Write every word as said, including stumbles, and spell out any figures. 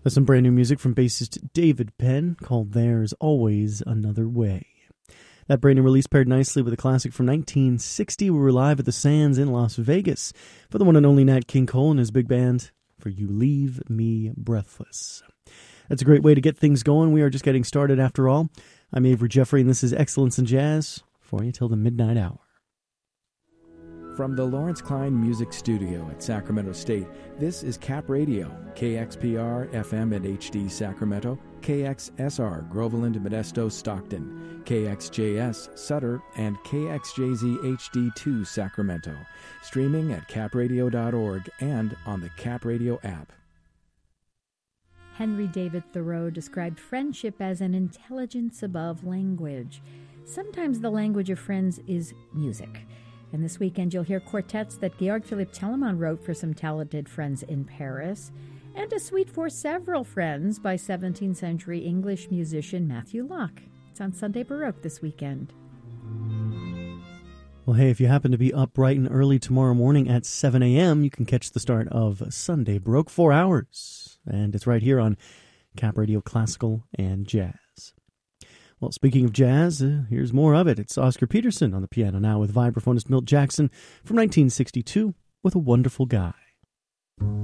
There's some brand new music from bassist David Penn called There's Always Another Way. That brand new release paired nicely with a classic from nineteen sixty. We were live at the Sands in Las Vegas for the one and only Nat King Cole and his big band for You Leave Me Breathless. That's a great way to get things going. We are just getting started after all. I'm Avery Jeffrey, and this is Excellence in Jazz for you till the midnight hour. From the Lawrence Klein Music Studio at Sacramento State, this is Cap Radio, K X P R F M and H D Sacramento, K X S R Groveland, Modesto, Stockton, K X J S Sutter, and K X J Z H D two Sacramento. Streaming at cap radio dot org and on the Cap Radio app. Henry David Thoreau described friendship as an intelligence above language. Sometimes the language of friends is music. And this weekend you'll hear quartets that Georg Philipp Telemann wrote for some talented friends in Paris, and a suite for several friends by seventeenth century English musician Matthew Locke. It's on Sunday Baroque this weekend. Well, hey, if you happen to be up bright and early tomorrow morning at seven a.m., you can catch the start of Sunday Baroque, four hours. And it's right here on Cap Radio Classical and Jazz. Well, speaking of jazz, uh, here's more of it. It's Oscar Peterson on the piano now with vibraphonist Milt Jackson from nineteen sixty-two with A Wonderful Guy.